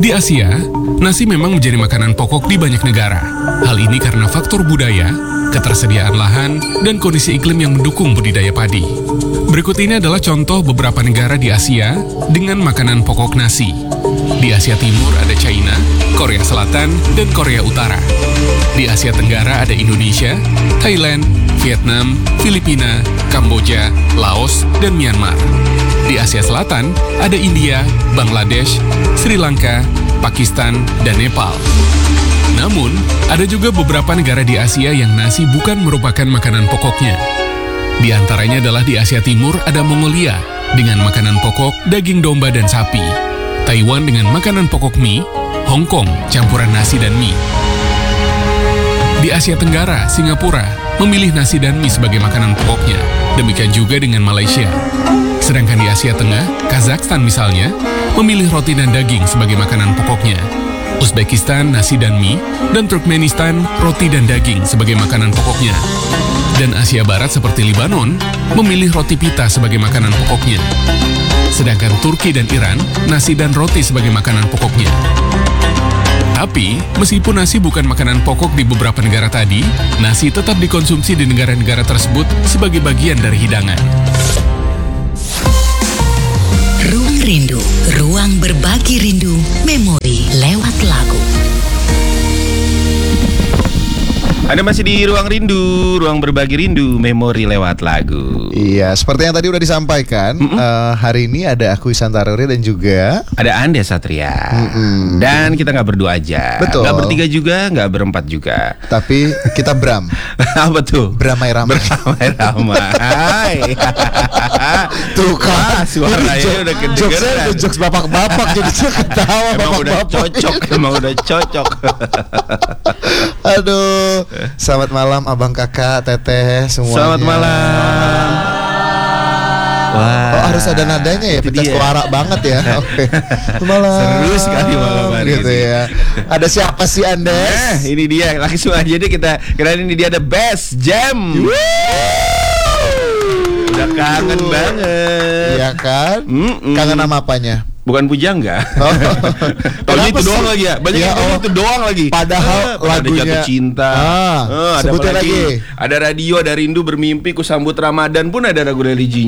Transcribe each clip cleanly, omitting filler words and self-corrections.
Di Asia, nasi memang menjadi makanan pokok di banyak negara. Hal ini karena faktor budaya, ketersediaan lahan, dan kondisi iklim yang mendukung budidaya padi. Berikut ini adalah contoh beberapa negara di Asia dengan makanan pokok nasi. Di Asia Timur ada China, Korea Selatan, dan Korea Utara. Di Asia Tenggara ada Indonesia, Thailand, Vietnam, Filipina, Kamboja, Laos, dan Myanmar. Di Asia Selatan ada India, Bangladesh, Sri Lanka, Pakistan, dan Nepal. Namun, ada juga beberapa negara di Asia yang nasi bukan merupakan makanan pokoknya. Di antaranya adalah di Asia Timur ada Mongolia dengan makanan pokok daging domba dan sapi, Taiwan dengan makanan pokok mie, Hong Kong campuran nasi dan mie. Di Asia Tenggara, Singapura memilih nasi dan mie sebagai makanan pokoknya. Demikian juga dengan Malaysia. Sedangkan di Asia Tengah, Kazakhstan misalnya, memilih roti dan daging sebagai makanan pokoknya. Uzbekistan nasi dan mie, dan Turkmenistan roti dan daging sebagai makanan pokoknya. Dan Asia Barat seperti Libanon, memilih roti pita sebagai makanan pokoknya. Sedangkan Turki dan Iran, nasi dan roti sebagai makanan pokoknya. Tapi, meskipun nasi bukan makanan pokok di beberapa negara tadi, nasi tetap dikonsumsi di negara-negara tersebut sebagai bagian dari hidangan. Ruang Rindu, ruang berbagi rindu, memori lewat lagu. Anda masih di Ruang Rindu, ruang berbagi rindu, memori lewat lagu. Iya, seperti yang tadi udah disampaikan, hari ini ada aku Ihsan Taruri dan juga Ada Anda Satria. Dan kita nggak berdua aja. Betul. Nggak bertiga juga, nggak berempat juga. tapi kita Bram, Apa tuh? beramai-ramai. Ramai. Tuh kan, Suaranya udah kedengeran. jokes bapak-bapak jadi ketawa Emang udah bapak-bapak. cocok. Aduh, selamat malam abang kakak teteh semuanya. Selamat malam. Wah, Oh, harus ada nadanya ya, itu pecah dia. suara banget ya. Oke. Malam. Seru sekali malam hari gitu ini. ya. Ada siapa sih Andes? Ini dia, langsung aja deh kita kenalin, ini dia ada Best Jam. Udah kangen banget. Iya kan? Kangen nama apanya? Bukan Pujangga. Oh. Taunya Kenapa itu doang sih? lagi ya. Banyak Ya yang Allah. itu doang lagi. Padahal Ada lagunya Jatuh Cinta. Ada sebutin apa lagi. Ada Radio, ada Rindu Bermimpi, Ku Sambut Ramadan pun ada lagu religi.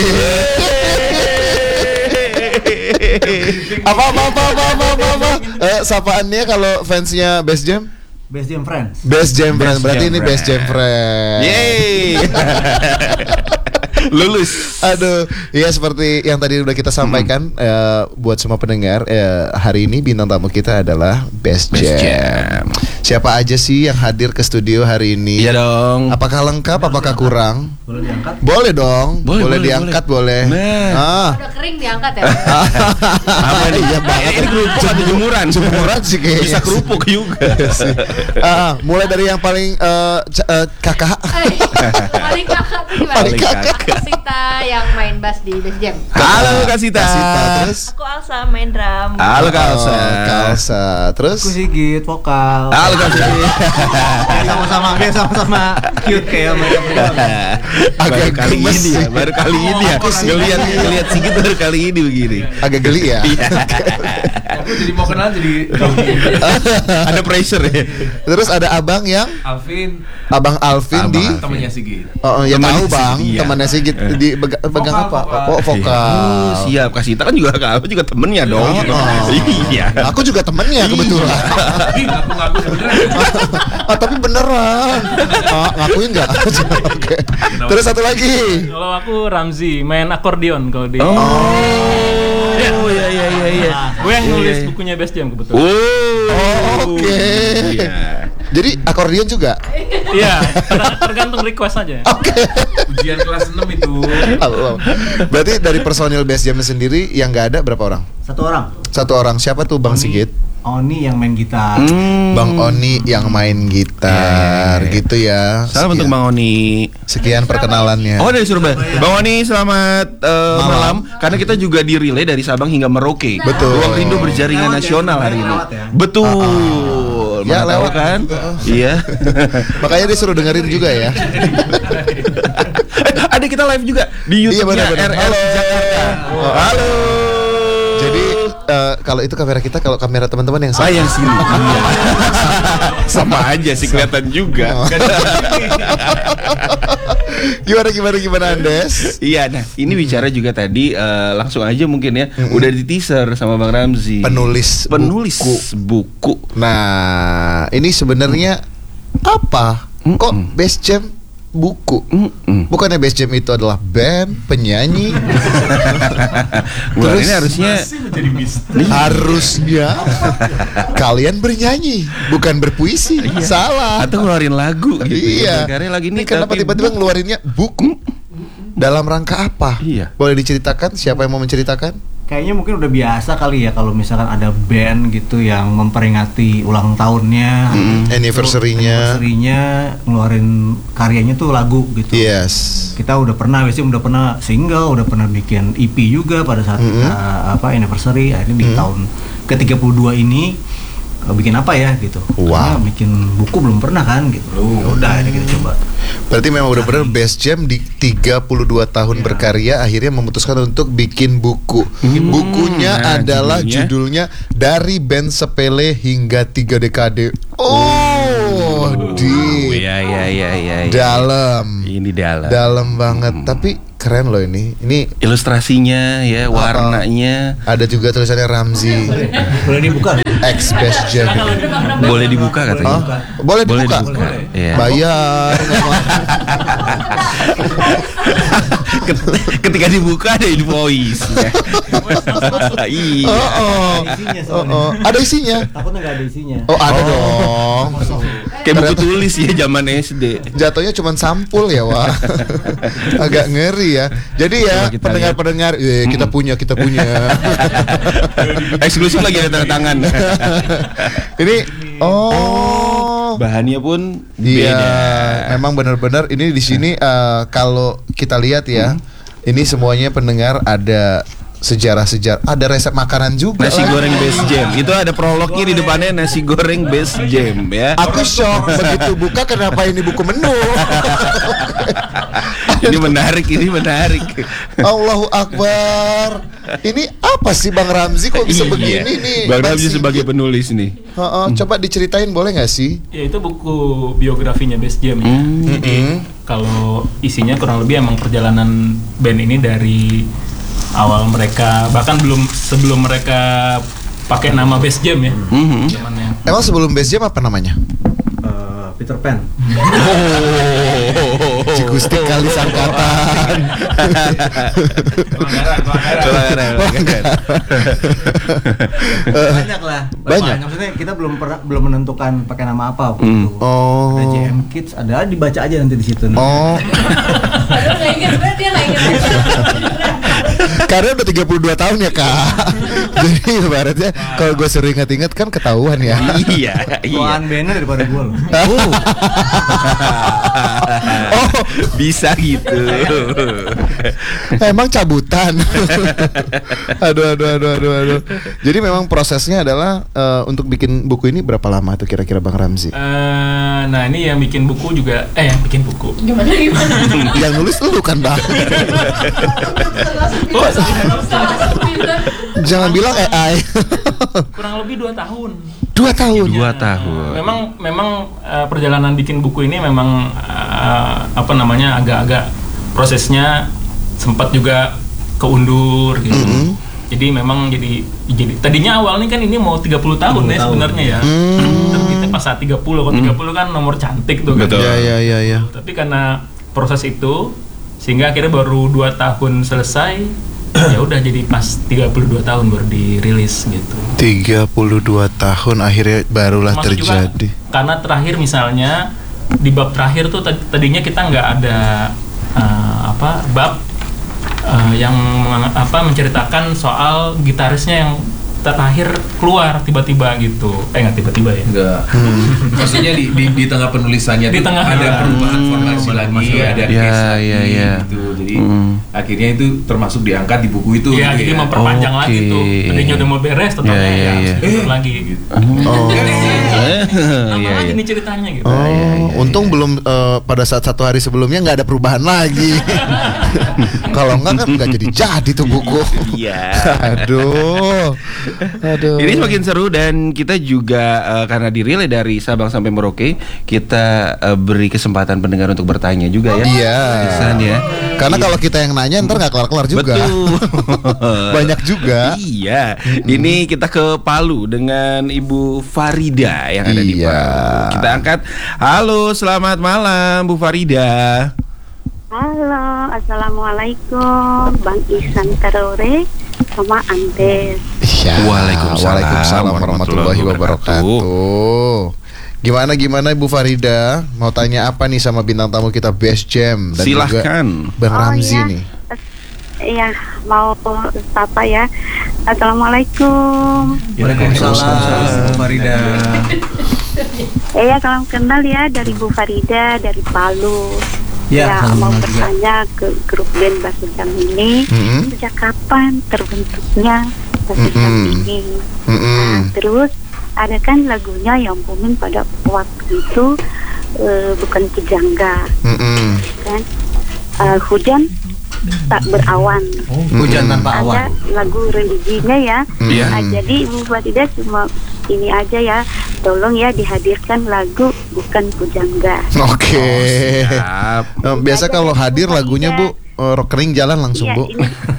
Apa? Sapaannya kalau fansnya Best Jam? Best Jam Friends. Best Jam Friends. Berarti Jam ini Best Jam Friends. Yeay. Lulus. Aduh, ya seperti yang tadi udah kita sampaikan, buat semua pendengar, hari ini bintang tamu kita adalah Best Jam. Siapa aja sih yang hadir ke studio hari ini? Iya dong. Apakah lengkap? Apakah kurang? Boleh diangkat? Boleh dong. Boleh, diangkat boleh. Nah. Udah kering diangkat ya. Apa nih? Iya banget. Ini kerupuk atau jemuran? Jemuran sih kayaknya. Bisa kerupuk juga. Mulai dari yang paling kakak. Paling kakak tuh gimana? Paling kakak. Sita yang main bass di Best Jam. Halo Kak Sita. Terus Aku Alsa main drum. Halo Kak Alsa. Kalsa. Terus Aku Sigit vokal. Halo Kak Sita. Dia sama-sama cute kayak mereka berdua. Baru kali gemes ini ya, sih. baru kali ini ya. Ngelihat Sigit baru kali ini begini. agak geli ya. Aku jadi mau kenal jadi Ada pressure ya. Terus ada abang yang Alvin, Abang Alvin Abang di Alvin. temennya Sigit. Oh, ya Temannya tahu bang, Sigit, iya. temannya Sigit di pegang apa? Vokal. Oh, vokal. Oh, siap. Kak Sita kan juga aku juga temennya dong. Oh. Iya. Aku juga temennya kebetulan. Aku ngaku sebenarnya. Tapi beneran. Ngakuin nggak? Oke. Terus satu lagi. Kalau aku Ramzi, main akordeon kalau di. Oh, iya. Gue yang nulis Iya. bukunya Best Jam kebetulan. Oke. Iya. Jadi akordeon juga. Iya, tergantung request aja. Ujian kelas 6 itu. Allah. Berarti dari personil Best Jam sendiri yang nggak ada berapa orang? Satu orang. Satu orang. Siapa tuh Bang Sigit? Oni yang main gitar. Bang Oni yang main gitar, gitu ya. Salam untuk Bang Oni. Sekian perkenalannya. Oh, dari Surabaya. Bang Oni selamat malam. Karena kita juga di relay dari Sabang hingga Merauke. Betul. Ruang Rindu berjaringan nasional hari ini. Lewat ya? Betul. Ya, Mana tahu lewat. kan? Iya. Makanya disuruh dengerin juga ya. Ada kita live juga di Iya, YouTube-nya benar-benar. RR Halo. Jakarta. Halo. Jadi kalau itu kamera kita, kalau kamera teman-teman yang Ah, yang sini. Iya. Sama aja sih kelihatan juga. Gimana Andes? Iya, nah ini bicara juga tadi langsung aja mungkin ya, udah di teaser sama Bang Ramzi. Penulis buku. Nah, ini sebenarnya apa? Kok Best Jam buku? Bukannya Best Jam itu adalah band, penyanyi? Wah, ini harusnya Harusnya kalian bernyanyi, bukan berpuisi. Salah. atau ngeluarin lagu gitu. Iya. Karena lagi ini Kenapa tapi tiba-tiba ngeluarinnya buku? Dalam rangka apa? Iya. Boleh diceritakan? Siapa yang mau menceritakan? Kayaknya mungkin udah biasa kali ya kalau misalkan ada band gitu yang memperingati ulang tahunnya, Anniversary-nya. ngeluarin karyanya tuh lagu gitu. Yes. Kita udah pernah single, udah pernah bikin EP juga pada saat kita anniversary. Akhirnya di tahun ke-32 ini bikin apa ya gitu. Wow. Karena bikin buku belum pernah kan gitu. Ya udah ini kita coba. Berarti memang udah benar Best Jam di 32 tahun berkarya akhirnya memutuskan untuk bikin buku. Bukunya Nah, adalah judulnya Dari Band Sepele Hingga 3 Dekade. Oh, Iya. dalam. Ini dalam. Dalam banget. Tapi keren loh ini. Ini Ilustrasinya ya, warnanya ada juga tulisannya Ramzi Boleh dibuka? X Best Jam. boleh dibuka katanya. Boleh Boleh dibuka. dibuka. Iya. Bayar. Ketika dibuka ada invoice. Iya. Isinya soalnya. Ada isinya. Takutnya nggak ada isinya. Oh, ada dong. Kayak buku tulis ya zaman SD. Jatuhnya cuma sampul ya, Wak. Agak ngeri ya. Jadi ya, Coba kita pendengar-pendengar, kita punya. Eksklusif lagi ada tanda tangan. Ini Bahannya pun iya, beda. memang benar-benar ini di sini kalau kita lihat ya, ini semuanya pendengar ada sejarah-sejarah, ada resep makanan juga. Nasi lah. goreng Best Jam. Itu ada prolognya di depannya nasi goreng Best Jam ya. Aku shock begitu buka, kenapa ini buku menu? Ini menarik. Allahu Akbar. Ini apa sih Bang Ramzi kok bisa begini nih? Bang Ramzi Sigit? sebagai penulis nih. Coba diceritain boleh nggak sih? Ya itu buku biografinya Best Jam ya. Jadi kalau isinya kurang lebih emang perjalanan band ini dari awal mereka, bahkan sebelum mereka pakai nama Best Jam ya. Zamannya. Emang sebelum Best Jam apa namanya? Peter Pan. Cigustik kali sangkatan. Banyak lah. Banyak. Maksudnya kita belum menentukan pakai nama apa waktu itu. Oh. Ada JM Kids, ada dibaca aja nanti di situ. Oh, Aduh, nggak inget, sebenarnya dia nggak inget. karena udah 32 tahun ya kak. Jadi ibaratnya kalau gue sering ingat-ingat kan ketahuan ya. Iya. Tuan bandnya daripada gue loh. Oh, Bisa gitu. emang cabutan. Aduh. Jadi memang prosesnya adalah untuk bikin buku ini berapa lama tuh kira-kira Bang Ramzi? Nah ini yang bikin buku juga, yang bikin buku. Gimana? Yang nulis lu kan Bang. Jangan bilang AI. Kurang lebih 2 tahun. 2 tahun. 2 tahun. Memang perjalanan bikin buku ini memang agak-agak prosesnya sempat juga keundur gitu. Jadi memang jadi tadinya awalnya kan ini mau 30 tahun ya sebenarnya ya. Terbitnya pas saat 30, kalau 30 kan nomor cantik tuh kan. Betul. Ya. Tapi karena proses itu sehingga akhirnya baru 2 tahun selesai. Ya udah jadi pas 32 tahun baru dirilis gitu. 32 tahun akhirnya barulah Termasuk terjadi. juga karena terakhir misalnya di bab terakhir tuh tadinya kita nggak ada bab yang menceritakan soal gitarisnya yang terakhir keluar tiba-tiba gitu. Nggak tiba-tiba ya. Enggak. Maksudnya di tengah penulisannya Di tuh tengah, ada perubahan formasi lagi, ada case lagi gitu. Jadi akhirnya itu termasuk diangkat di buku itu. Iya, gitu jadi ya. memperpanjang lagi tuh. Tadinya udah mau beres, tetapnya lagi gitu. Nambah lagi nih ceritanya gitu. Untung belum pada saat 1 hari sebelumnya nggak ada perubahan lagi. Kalau nggak kan nggak jadi tuh buku. Iya. Aduh. Aduh. Ini semakin seru dan kita juga karena di-relay dari Sabang sampai Merauke, kita beri kesempatan pendengar untuk bertanya juga ya. Iya. Isan ya. Karena kalau kita yang nanya ntar nggak kelar-kelar juga. Betul. Banyak juga. Iya. Ini kita ke Palu dengan Ibu Farida yang ada di Iya. Palu. Kita angkat. Halo, selamat malam Bu Farida. Halo, assalamualaikum, Bang Ihsan Tarore sama Andes. Iya. Waalaikumsalam warahmatullahi wabarakatuh. Gimana Ibu Farida? Mau tanya apa nih sama bintang tamu kita Best Jam dan Silahkan. juga Bang Ramzi nih. Iya, mau sapa ya. Assalamualaikum. Waalaikumsalam, Farida. Iya, salam kenal ya dari Bu Farida dari Palu. Ya, salam mau kenal juga. bertanya ke grup band Basu Jam ini sejak kapan terbentuknya Basu Jam ini? Nah, terus ada kan lagunya yang booming pada waktu itu bukan pujangga, kan? Hujan tak berawan. Hujan tanpa awan. Ada lagu religinya ya. Iya. Jadi Bu Farida cuma ini aja ya, tolong ya dihadirkan lagu bukan pujangga. Oke. Siap. Biasa kalau hadir lagunya Bu rekening jalan langsung Iya, Bu.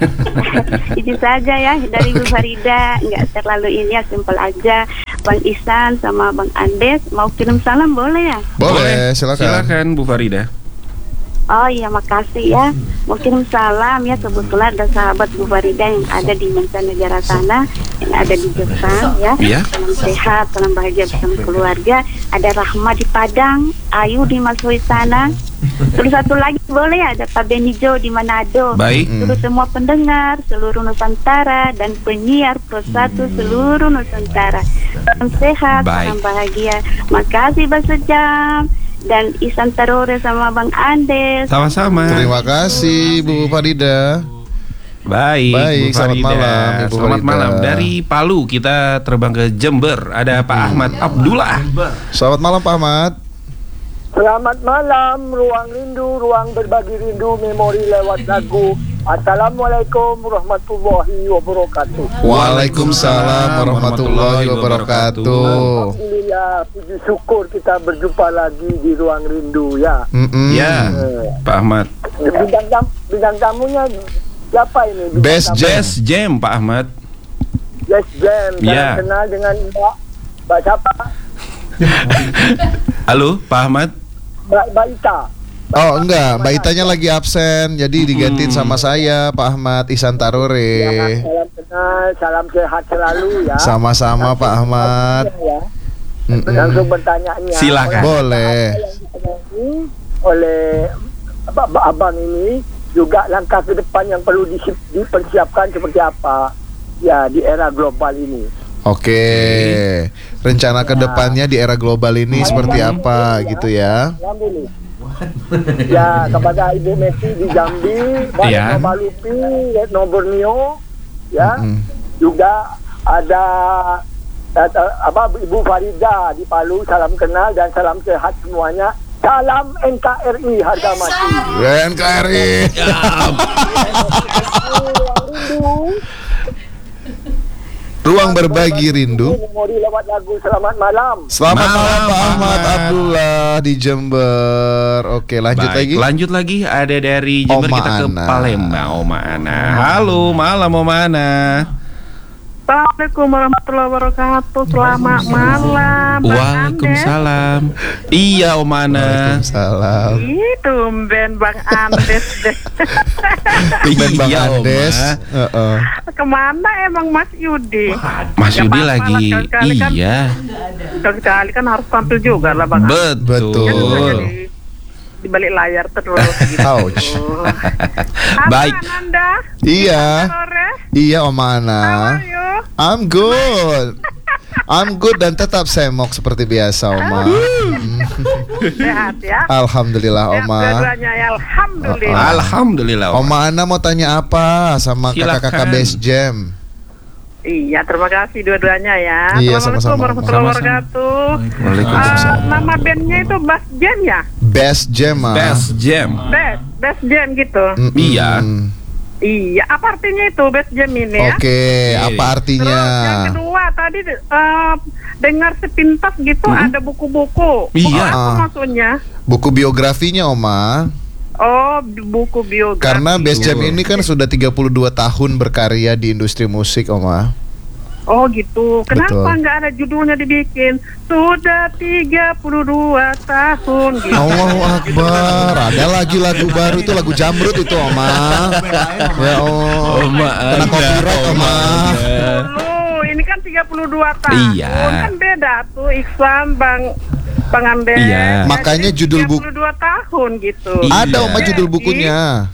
Itu saja ya dari Bu Farida, nggak terlalu ini ya, simpel aja. Bang Ihsan sama Bang Andes mau kirim salam boleh ya? Boleh, silakan. Silakan Bu Farida. Oh iya, makasih ya. Mau kirim salam ya, kebetulan ada sahabat Bu Farida yang ada di mancanegara sana, yang ada di Jepang ya. Iya. Salam sehat, salam bahagia bersama keluarga. Ada Rahma di Padang, Ayu di Masui sana. Terus satu lagi boleh ada Pak Benijo di Manado. Baik. Terus semua pendengar seluruh Nusantara dan penyiar Pro 1 seluruh Nusantara. Salam sehat, Baik. salam bahagia. Makasih Basu Jam dan Ihsan Tarore sama Bang Andes. Sama-sama. Terima kasih Bu Farida. Baik, Baik, Bu selamat Farida. malam, Ibu Selamat Farida. malam. Dari Palu kita terbang ke Jember. Ada Pak Ahmad Abdullah. Selamat malam Pak Ahmad. Selamat malam, ruang rindu, ruang berbagi rindu, memori lewat lagu. Assalamualaikum warahmatullahi wabarakatuh. Waalaikumsalam warahmatullahi wabarakatuh. Alhamdulillah, puji syukur kita berjumpa lagi di ruang rindu ya. Ya, Pak Ahmad. Bintang tamunya siapa ini? Bintang Best tamu? Jam. Best Jam Pak Ahmad. Best Jam. Ya. Saya kenal dengan Mbak siapa? Halo, Pak Ahmad. Mbak Ita. Oh enggak, Mbak Itanya lagi absen, jadi digantiin sama saya Pak Ahmad Ihsan Ya, Tarore. salam kenal, salam sehat selalu ya. Sama-sama Pak Ahmad. Ya. Langsung bertanya-nya. Silakan. Boleh. Oleh abang ini juga langkah ke depan yang perlu dipersiapkan seperti apa ya di era global ini. Oke. Rencana ke depannya di era global ini seperti apa gitu ya? Ya, kepada Ibu Messi di Jambi, Ya. Retno Balupi, Retno Borneo, ya, juga ada Ibu Farida di Palu, salam kenal dan salam sehat semuanya. Salam NKRI harga mati. NKRI. Ruang berbagi rindu. Memori lewat lagu selamat malam. Selamat malam Pak Malam, Ahmad Abdullah di Jember. Oke, lanjut Baik, lagi. lanjut lagi. Ada dari Jember Oma kita ke Ana. Palembang. Oma Ana. Halo, malam Oma Ana. Assalamualaikum warahmatullahi wabarakatuh. Selamat malam. Waalaikumsalam. Iya Oma Ana. Waalaikumsalam. Itu band Bang Andes deh. Ben Bang Iya, Oma. Andes. Kemana emang Mas Yudi? Mas Nggak Yudi apa-apa lagi. lah, sekali-kali kan. Iya. Sekali kan harus tampil juga lah Bang. Betul. Di balik layar terus. Ouch. Baik. Anda? Iya. Sore. Iya Om Ana. Ayo. I'm good. I'm good dan tetap semok seperti biasa Oma. Sehat ya. Alhamdulillah Sehat Oma. dua-duanya ya. Alhamdulillah. Alhamdulillah. Oma Ana mau tanya apa sama kakak-kakak Silakan. Best Jam? Iya, terima kasih dua-duanya ya. Iya, Assalamualaikum sama-sama. warahmatullahi Sama-sama. wabarakatuh. Waalaikumsalam. Nama bandnya itu Bass Jam ya? Best Jam ah. Best Jam. Bass Jam gitu. Mm-mm. Iya. Iya, apa artinya itu Best Jam ini ya? Oke, apa artinya? Terus yang kedua tadi dengar sepintas gitu ada buku-buku. Iya. Apa maksudnya? Buku biografinya, Oma. Oh, buku biografi. Karena Best Jam ini kan sudah 32 tahun berkarya di industri musik, Oma. Oh gitu. Kenapa Betul. nggak ada judulnya dibikin? Sudah 32 tahun gitu. Allahu Akbar. Ada lagi lagu baru itu, lagu Jamrut itu, Oma. Ya Allah. Oma Kena copyright, Oma. Dulu, ini kan 32 tahun. Iya. Kan beda tuh Iksan Bang Andes. Iya. Makanya judul buku 32 tahun gitu. ada, Oma, judul bukunya.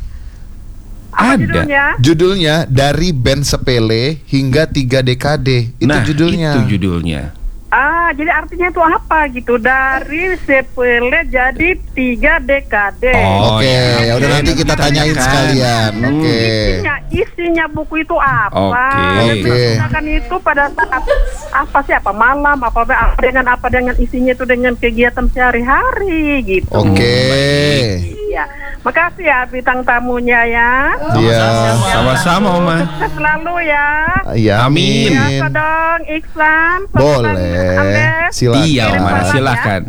Apa Ada. judulnya? Judulnya Dari Band Sepele Hingga 3 Dekade. Itu Nah, judulnya. itu judulnya. Jadi artinya itu apa gitu? Dari sepele jadi 3 dekade. Oke, ya udah nanti kita tanyain sekalian. Oke. Isinya buku itu apa? Oke. Kan itu pada saat apa malam apa dengan isinya itu dengan kegiatan sehari-hari gitu. Oke. Ya, makasih ya bintang tamunya ya. Iya. Sama-sama, Oma. Sukses selalu ya. Iya, Amin. Biasa dong, Iksan. Boleh. Silakan. Iya, Oma, silakan.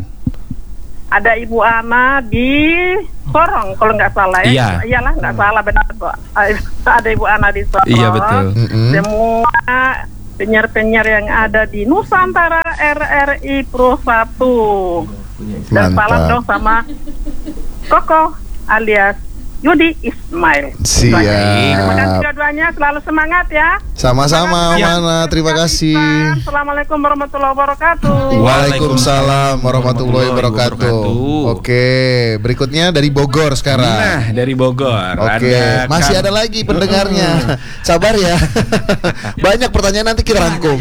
Ada Ibu Ana di Sorong kalau nggak salah ya. Iya. Iyalah nggak salah benar kok. Ada Ibu Ana di Sorong. Iya, betul. Semua penyiar-penyiar yang ada di Nusantara RRI Pro 1. Dan Mantap. salam dong sama Koko alias Yudi Ismail. Siap. Terima kasih dua-duanya, selalu semangat ya. Sama-sama, Mana. Terima kasih. Assalamualaikum warahmatullahi wabarakatuh. Waalaikumsalam warahmatullahi wabarakatuh. Oke, berikutnya dari Bogor sekarang. Nah, dari Bogor. Oke, masih ada lagi pendengarnya. Sabar ya. Banyak pertanyaan, nanti kita rangkum.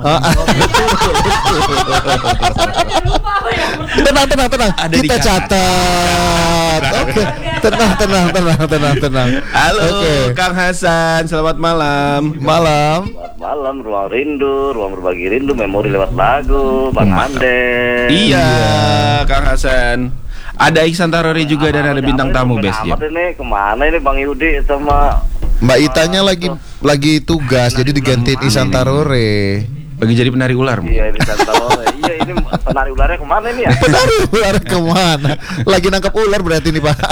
Tenang. Kita catat. Oke. Tenang. Halo, Oke. Kang Hasan. Selamat malam. Malam. Malam, ruang rindu, ruang berbagi rindu, memori lewat lagu, Bang Andes. Iya, Kang Hasan. Ada Iksan Tarore juga dan ada bintang tamu Best Jam. Ini kemana ini Bang Yudi sama Mbak Itanya lagi tugas, jadi digantiin Isan Tarore. Lagi jadi penari ular, Bu. Iya, ini Tarore. Iya, ini penari ularnya kemana ini ya? Penari ular kemana? Lagi nangkap ular berarti nih, Pak.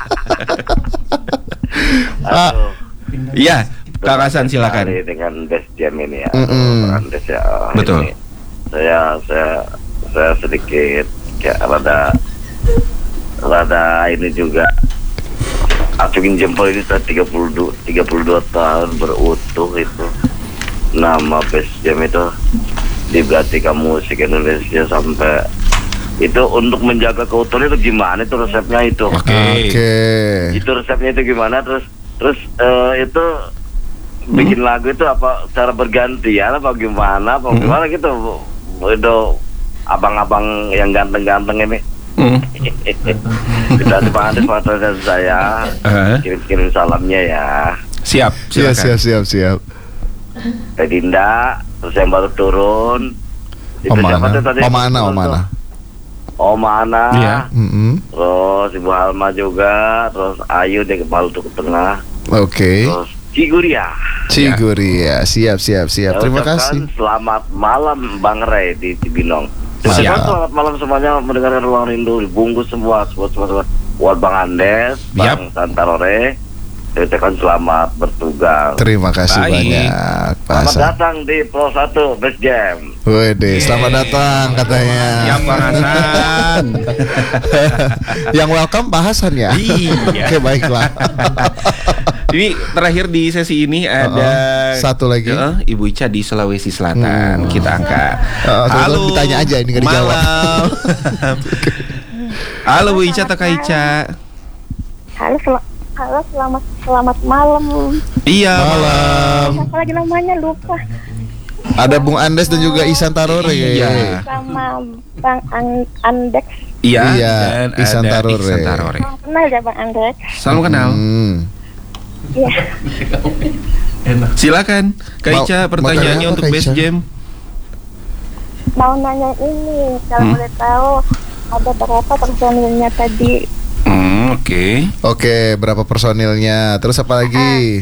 Iya, Kang Hasan silakan. Dengan Best Jam ini ya. Mm-mm. Bang Andes ya. Betul. Ini saya sedikit kayak rada ini juga acungin jempol ini sudah 32 tahun berutuh itu. Nama Best Jam itu diperhatikan musik Indonesia sampai itu untuk menjaga keutuhan itu gimana itu resepnya itu? Oke. Itu resepnya itu gimana terus itu bikin lagu itu apa cara bergantian apa gimana gitu itu abang-abang yang ganteng-ganteng ini. Kita di Pak Andes patronin saya kirim salamnya ya. Siap, silakan. Siap. Teh Dinda, terus yang baru turun. Itu siapa tuh tadi? Oma Ana. Iya. Terus Ibu Halma juga, terus Ayu dia baru tuh ke tengah. Oke. Terus Ciguria. Siap. Terima kasih. Selamat malam Bang Ray di Cibinong. Siap. Selamat malam semuanya mendengarkan Ruang Rindu, dibungkus semua buat Bang Andes, Bang Santarore. Saya ucapkan selamat bertugas. Terima kasih banyak, Pak Selamat Hasan. datang di Pro 1 Best Jam. Wede, selamat datang katanya. Siap, Pak Hasan. Yang welcome Pak Hasan ya. Iya. Oke, baiklah. Ini terakhir di sesi ini ada satu lagi. Ibu Ica di Sulawesi Selatan. Kita angkat. Halo. Ditanya aja ini nggak dijawab. Malam. Halo Bu Ica, Taka Ica. Halo, selamat malam. Iya, malam. Apa lagi namanya lupa. Ada Bung Andes dan juga Isan Tarore. Iya. Sama Bang Andes. Iya, dan Isan Tarore. Salam kenal ya Bang Andes. Salam kenal. Iya. Silakan, Kak Ica, pertanyaannya untuk Best Jam. Mau nanya ini, kalau boleh tahu ada berapa personilnya tadi Oke, berapa personilnya? Terus apa lagi?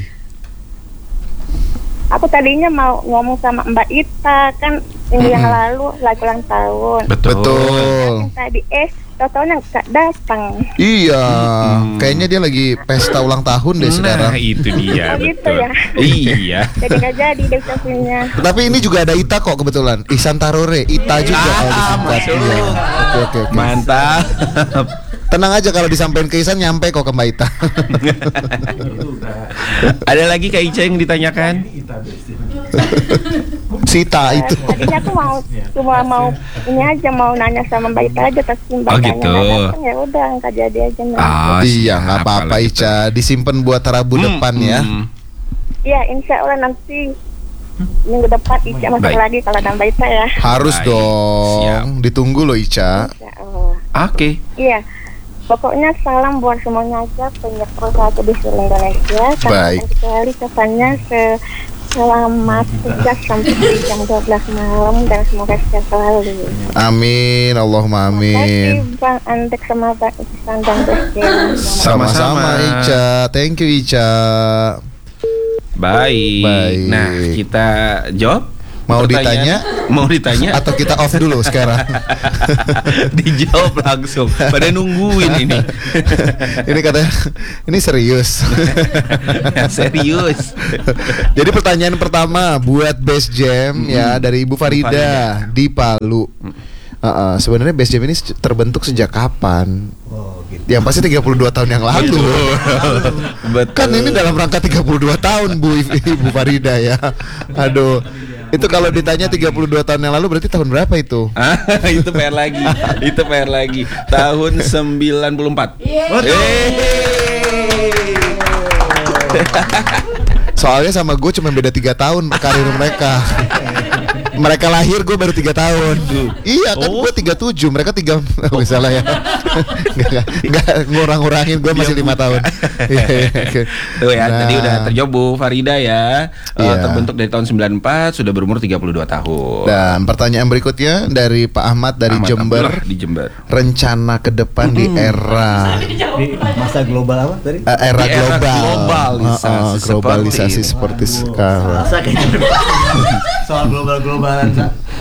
Aku tadinya mau ngomong sama Mbak Ita kan minggu yang lalu lagi ulang tahun. Betul. Tadi tau-taunya nggak datang. Iya, kayaknya dia lagi pesta ulang tahun deh sekarang. Nah, itu dia. Oh gitu ya. Iya. Jadi nggak jadi deh ucapinnya. Tapi ini juga ada Ita kok kebetulan. Ihsan Tarore, Ita juga kalau disingkat. Iya. Oke. Mantap. Tenang aja kalau disampaikan ke Ihsan nyampe kok ke Mbak Ita. Ada lagi Kak Ica yang ditanyakan? Sita itu. Tadinya aku cuma mau ini aja mau nanya sama Mbak Ita aja tapi Mbak Itanya gitu. nggak datang ya udah nggak jadi aja. Iya nggak apa-apa Ica, disimpan buat Rabu depan ya. Iya insya Allah nanti minggu depan Ica masuk lagi kalau ada Mbak Ita ya. Harus dong, ditunggu loh Ica. Oke. Iya. Pokoknya salam buat semuanya aja penyiar satu di seluruh Indonesia. Baik. Sekali kesannya selamat tugas sampai jam 12 malam dan semoga sehat selalu. Amin, Allahumma amin. Terima kasih Bang Andek sama Bang Ihsan dan Besjen. Sama-sama Ica, thank you Ica. Baik. Nah kita jawab. Mau ditanya atau kita off dulu sekarang? Dijawab langsung. Pada nungguin ini. Ini katanya ini serius. Serius. Jadi pertanyaan pertama buat Best Jam ya dari Ibu Farida di Palu. Sebenarnya Best Jam ini terbentuk sejak kapan? Yang pasti 32 tahun yang lalu. Betul. Kan ini dalam rangka 32 tahun Ibu Farida ya. Aduh. Itu kalau ditanya 32 tahun yang lalu berarti tahun berapa itu? Itu PR lagi. Tahun 94. Soalnya sama gue cuma beda 3 tahun karir mereka. Mereka lahir gue baru 3 tahun. Iya kan gue 37, mereka 3. Oh salah ya. Nggak ngurang-ngurangin, gue masih 5 tahun. Tuh ya, tadi udah terjawab Bu Farida ya. Terbentuk dari tahun 94, sudah berumur 32 tahun. Dan pertanyaan berikutnya dari Pak Ahmad dari Jember. Di Jember. Rencana ke depan di era di masa global apa tadi? Era globalisasi. Globalisasi seperti sekarang. Soal global-globalan.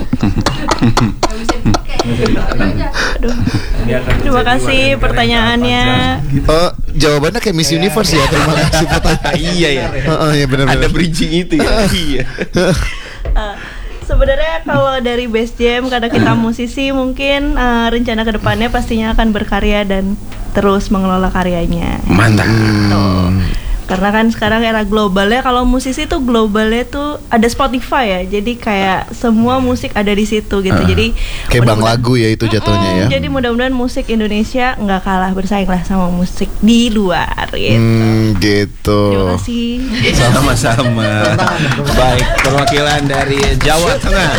Terima kasih pertanyaannya. Jawabannya kayak Miss Universe ya. Terima kasih pertanyaan. Iya ya. Iya benar-benar. Ada bridging itu ya. Iya. Sebenarnya kalau dari Best Jam karena kita musisi mungkin rencana kedepannya pastinya akan berkarya dan terus mengelola karyanya. Mantap. Karena kan sekarang era globalnya, kalau musisi tuh globalnya tuh ada Spotify ya, jadi kayak semua musik ada di situ gitu. Jadi kayak bank lagu ya itu jatuhnya ya. Jadi mudah-mudahan musik Indonesia nggak kalah bersaing lah sama musik di luar gitu. Gitu. Terima kasih. Sama-sama. Baik, perwakilan dari Jawa Tengah.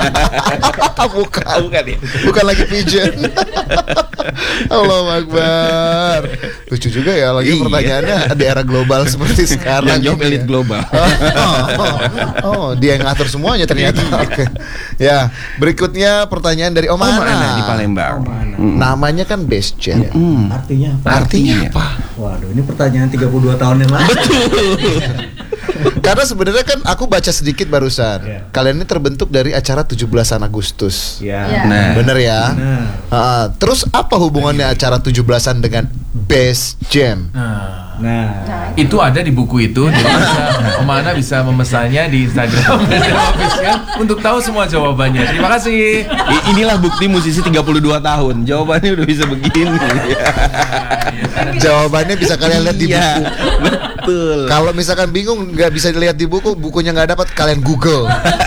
Bukan lagi pigeon. Allahu Akbar. Lucu juga ya lagi pertanyaannya di era global seperti sekarang. Yang jawab elit global. Dia yang ngatur semuanya ternyata. Ya, berikutnya pertanyaan dari Om Ana di Palembang. Namanya kan Best Jam. Artinya apa? Waduh, ini pertanyaan 32 tahun yang lalu. Betul. Karena sebenarnya kan aku baca sedikit barusan. Kalian ini terbentuk dari acara 17-an Agustus. Nah, bener ya. Terus apa hubungannya acara 17-an dengan Best Jam? Nah, itu ada di buku itu. Jadi Om Ana bisa memesannya di Instagram untuk tahu semua jawabannya. Terima kasih. Inilah bukti musisi 32 tahun. Jawabannya udah bisa begini. Jawabannya bisa kalian lihat di buku. Betul. Kalau misalkan bingung nggak bisa dilihat di buku, bukunya nggak dapat, kalian Google.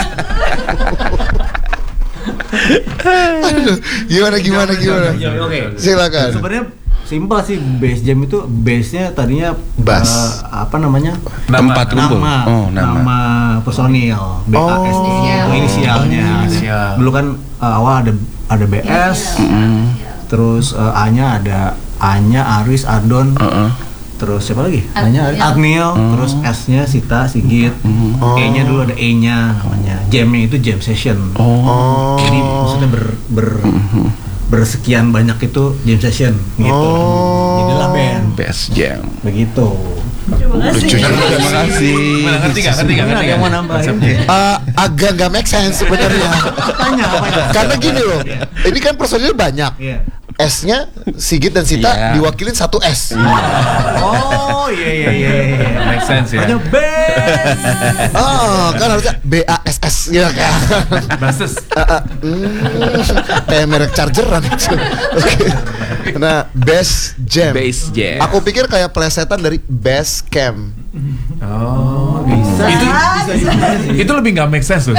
Aduh, gimana? Oke. Silakan. Sebenarnya simpel sih, Best Jam itu base-nya tadinya bass. Apa namanya? Tempat kumpul. Nama personil. BAS itu inisialnya. Dulu kan awal ada BS. Terus A-nya ada Anya, Aris, Adon. Terus siapa lagi? Agniel, terus S-nya Sita, Sigit. E-nya dulu ada E-nya namanya. Jam-nya itu jam session. Jadi maksudnya bersekian banyak itu jam session gitu. Jadilah band. Best Jam. Begitu. Lucu juga. Terima kasih. Ngerti nggak? Yang mau nambahin? Agak nggak make sense sebenarnya. Tanya apa itu? Karena gini loh, ini kan personil banyak. S-nya Sigit dan Sita Iya. diwakilin satu S. Oh iya. Make sense ya. Hanya best. Kan harusnya BASS ya kan. Basis. Kayak merek chargeran itu. Oke. Nah, Best Jam. Best Jam. Aku pikir kayak plesetan dari Best Camp. Oh, bisa. Itu lebih nggak make sense loh.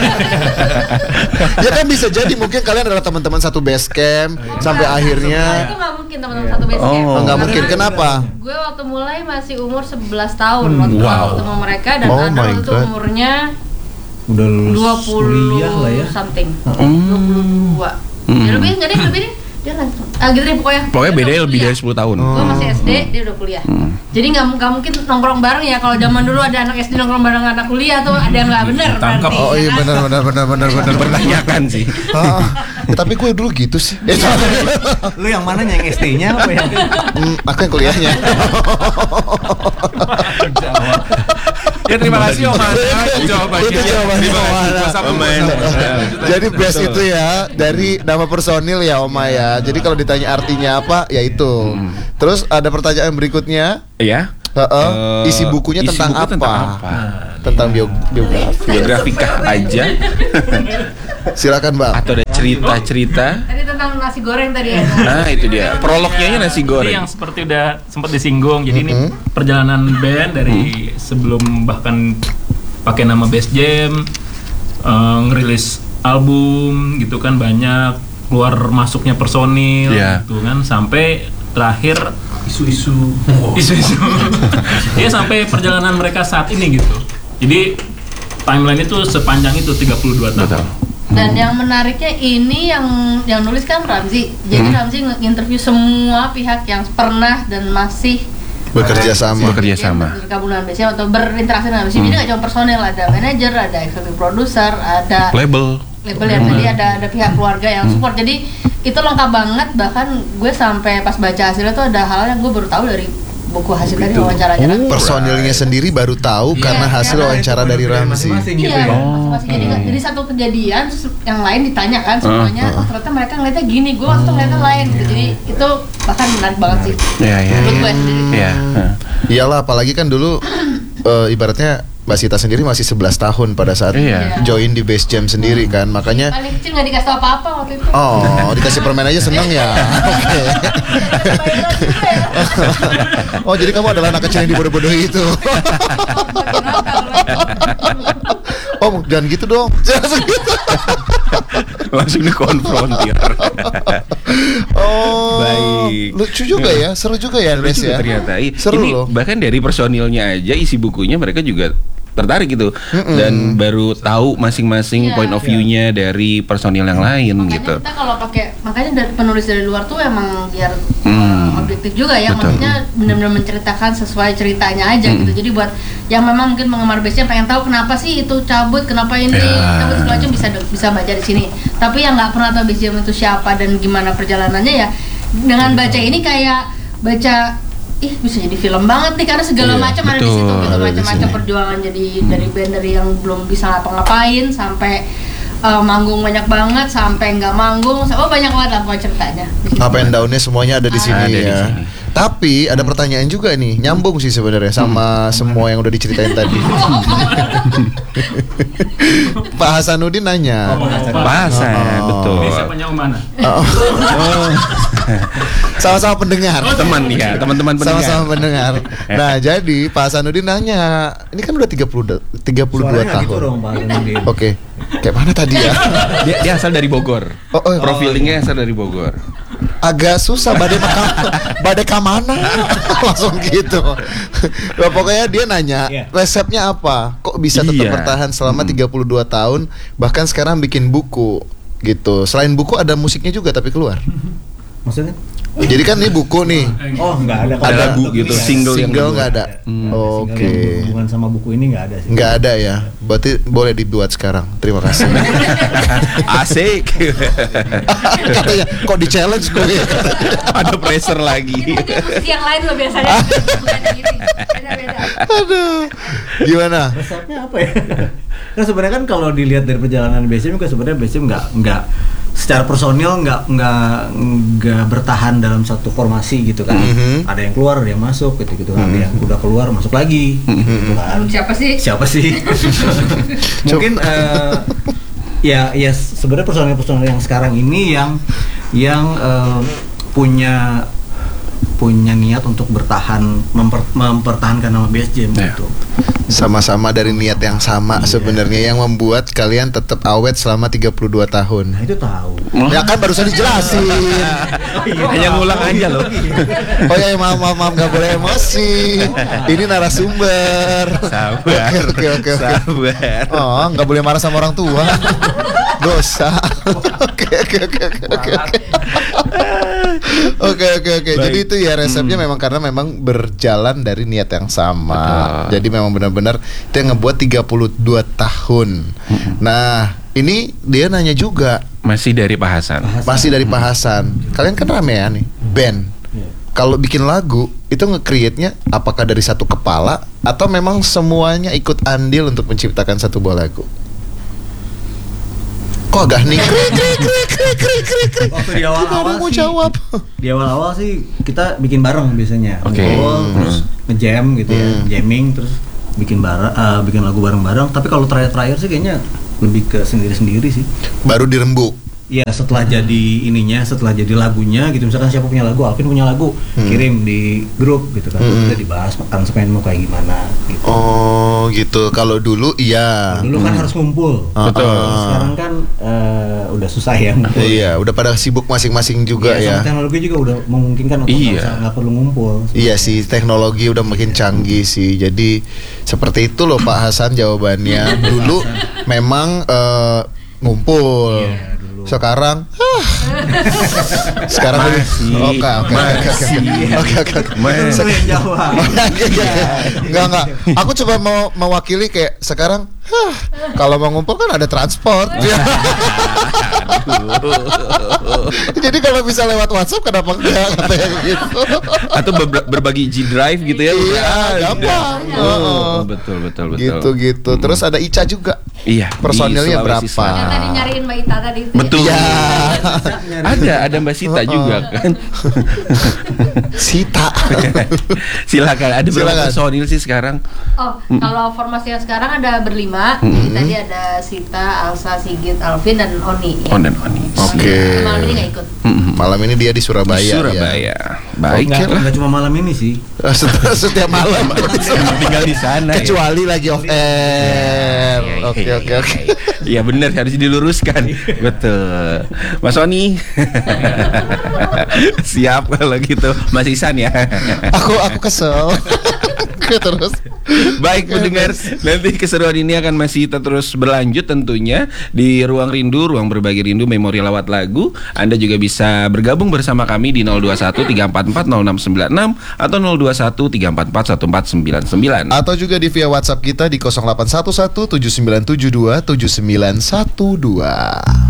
Ya kan bisa jadi mungkin kalian adalah teman-teman satu base camp sampai akhirnya. Itu nggak mungkin teman-teman satu base camp. Nggak mungkin. Kenapa? Gue waktu mulai masih umur 11 tahun waktu ketemu mereka dan Oh ada my waktu itu God. umurnya Udah lulus 20 kuliah lah ya. something. 22. Ya lebih enggak deh, lebih deh. Dia langsung. Gitu deh pokoknya. Pokoknya Dia bedanya udah lebih kuliah. dari 10 tahun. Gue masih SD, dia udah kuliah. Jadi nggak mungkin nongkrong bareng ya. Kalau zaman dulu ada anak SD nongkrong bareng anak kuliah tuh ada yang nggak bener. Tangkap. berarti, Oh ya iya kan? benar. Bertanyakan sih. Tapi gue dulu gitu sih. Lu yang mananya, yang SD-nya apa yang? Aku yang kuliahnya. Ya terima kasih Om Ana jawabannya. Itu jawabannya Terima Om kasih. Ana. Sama-sama. Jadi best itu ya dari nama personil ya Oma ya. Jadi kalau ditanya artinya apa ya itu. Terus ada pertanyaan berikutnya. Iya. Isi bukunya isi tentang buku apa? Tentang biografi. Biografikah aja? Silakan Bang. Atau ada cerita-cerita? Tadi tentang nasi goreng tadi ya. Nah itu dia. Prolognya nasi Jadi goreng. yang seperti udah sempat disinggung. Jadi ini perjalanan band dari sebelum bahkan pakai nama Best Jam, ngerilis album gitu kan, banyak keluar masuknya personil gitu kan, sampai terakhir isu-isu. Ya sampai perjalanan mereka saat ini gitu. Jadi timeline itu sepanjang itu 32 tahun. Dan yang menariknya ini yang nulis kan Ramzi. Jadi Ramzi nge-interview semua pihak yang pernah dan masih Bekerja sama. bergabung dengan BCM atau berinteraksi dengan BCM. Jadi nggak cuma personel, ada manajer, ada executive producer, ada label yang tadi ada pihak keluarga yang support. Jadi itu lengkap banget. Bahkan gue sampai pas baca hasilnya tuh ada hal yang gue baru tahu dari buku hasil dari wawancaranya. Personilnya sendiri baru tahu karena hasil wawancara dari Ramzi. Iya, masing-masing. Jadi satu kejadian terus yang lain ditanya kan semuanya. Ternyata mereka ngeliatnya gini, gue waktu ngeliatnya lain gitu. Jadi itu bahkan menarik banget sih. Menurut gue sendiri. Iyalah, apalagi kan dulu ibaratnya Mbak Sita sendiri masih 11 tahun pada saat join di Best Jam sendiri kan, makanya Paling kecil nggak dikasih apa-apa waktu itu. Oh, dikasih permen aja seneng ya. Oke. Oh, jadi kamu adalah anak kecil yang dibodoh-bodohi itu. Oh, jangan gitu dong. Jangan gitu. Langsung dikonfrontir. Oh, baik. Lucu juga ya, seru juga ya, Nes ya. Ternyata seru ini loh. bahkan dari personilnya aja isi bukunya mereka juga tertarik gitu dan baru tahu masing-masing point of view-nya dari personil yang lain gitu. Kita kalau pakai, makanya dari penulis dari luar tuh emang biar objektif juga ya. Betul. Maksudnya benar-benar menceritakan sesuai ceritanya aja gitu. Jadi buat yang memang mungkin penggemar Base-nya pengen tahu kenapa sih itu cabut, kenapa ini cabut segala macam bisa baca di sini. Tapi yang nggak pernah tahu Base Jam itu siapa dan gimana perjalanannya ya, dengan baca ini kayak baca bisa jadi film banget nih karena segala macam ada di situ gitu, macam-macam perjuangan jadi dari band dari yang belum bisa ngapa-ngapain sampai manggung banyak banget sampai nggak manggung, banyak banget lah pokoknya ceritanya. Up and down-nya semuanya ada di sini ya. Tapi ada pertanyaan juga nih, nyambung sih sebenarnya sama semua yang udah diceritain tadi. Pak Hasanuddin nanya. Pak Hasan, betul. Ini siapanya Om Ana? Sama-sama pendengar. Teman ya, teman-teman pendengar. Sama-sama pendengar. Nah, jadi Pak Hasanuddin nanya, ini kan udah 32 tahun. Gitu dong, Pak Hasanuddin. Oke. Kayak mana tadi ya? Dia asal dari Bogor. Profilingnya asal dari Bogor. Agak susah badai kamana langsung gitu. Nah, pokoknya dia nanya resepnya apa? Kok bisa tetap bertahan selama 32 tahun bahkan sekarang bikin buku gitu. Selain buku ada musiknya juga tapi keluar. Maksudnya? Jadi kan ini buku nih. Oh, nggak ada. Ada lagu gitu, single yang nggak ada. Oke. Hubungan sama buku ini nggak ada sih. Nggak ada ya. Berarti boleh dibuat sekarang. Terima kasih. Asik. Katanya kok di challenge gue. Ada pressure lagi. Yang lain loh biasanya. Beda-beda. Aduh. Gimana? Resepnya apa ya? Nah sebenarnya kan kalau dilihat dari perjalanan BCM kan sebenarnya BCM nggak secara personil nggak bertahan dalam satu formasi gitu kan. Ada yang keluar, ada yang masuk gitu kan. Ada yang udah keluar masuk lagi gitu kan. Siapa sih? Mungkin ya sebenarnya personil yang sekarang ini yang punya niat untuk bertahan mempertahankan nama BSJM gitu. Sama-sama dari niat yang sama sebenarnya yang membuat kalian tetap awet selama 32 tahun. Nah, itu tahu. Ya kan barusan dijelasin. Hanya ngulang aja loh. Oh ya maaf nggak boleh emosi. Ini narasumber. Sabar. Oke. Sabar. Oh, nggak boleh marah sama orang tua. Dosa. Oke. Jadi itu ya resepnya memang karena memang berjalan dari niat yang sama. Jadi memang benar-benar itu yang ngebuat 32 tahun. Nah, ini dia nanya juga. Masih dari Pak Hasan. Masih dari Pak Hasan. Kalian kan ramean nih, band. Kalau bikin lagu itu nge-create-nya apakah dari satu kepala atau memang semuanya ikut andil untuk menciptakan satu buah lagu? Kok agak nih krik. Waktu di awal-awal mau sih, jawab. Di awal-awal sih kita bikin bareng biasanya. Terus nge-jam gitu ya, jamming terus bikin lagu bareng-bareng. Tapi kalau terakhir sih kayaknya lebih ke sendiri-sendiri sih. Baru dirembuk. Ya setelah jadi lagunya gitu, misalkan siapa punya lagu, Alvin punya lagu, kirim di grup gitu kan, kita dibahas aransemen mau kayak gimana gitu. Oh gitu, kalau dulu iya. Dulu kan harus ngumpul. Betul. Sekarang kan udah susah ya ngumpul. Iya, udah pada sibuk masing-masing juga ya. Teknologi juga udah memungkinkan untuk nggak perlu ngumpul. Iya sih, teknologi udah makin canggih sih. Jadi seperti itu loh Pak Hasan jawabannya. Dulu memang ngumpul. Sekarang Enggak. Aku coba mau mewakili kayak sekarang kalau mau ngumpul kan ada transport. Jadi kalau bisa lewat WhatsApp kenapa enggak katanya gitu. Atau berbagi G-Drive gitu ya. Iya, gampang. Betul. Gitu. Terus ada Ica juga. Iya. Personilnya berapa? Yang tadi nyariin Mbak Ita tadi itu. Betul. Ada Mbak Sita juga kan. Sita. Silakan. Ada berapa personil sih sekarang? Kalau formasi yang sekarang ada berlima. Tadi ada Sita, Alsa, Sigit, Alvin dan Oni. Dan Oni. Oke. Malam ini nggak ikut. Malam ini dia di Surabaya. Ya. Baik. Nggak cuma malam ini sih. Setiap malam. Tinggal di sana. Kecuali lagi off air. Oke. Iya benar, harus diluruskan. Betul. Mas Oni. Siap kalau gitu. Mas Isan ya. Aku kesel. Terus. Baik pendengar, nanti keseruan ini akan masih terus berlanjut tentunya di Ruang Rindu, Ruang Berbagi Rindu, Memori Lewat Lagu. Anda juga bisa bergabung bersama kami di 021-344-0696 atau 021-344-1499 atau juga di via WhatsApp kita di 0811-7972-7912.